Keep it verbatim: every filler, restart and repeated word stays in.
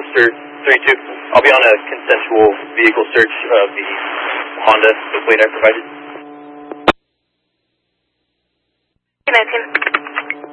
Sir thirty-two, I'll be on a consensual vehicle search of the Honda, the plate I provided. nineteen.